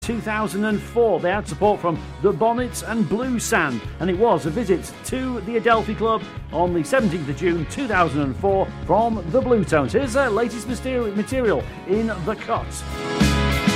2004. They had support from the Bonnets and Blue Sand, and it was a visit to the Adelphi Club on the 17th of June 2004 from the Blue Tones. Here's their latest material in The Cut.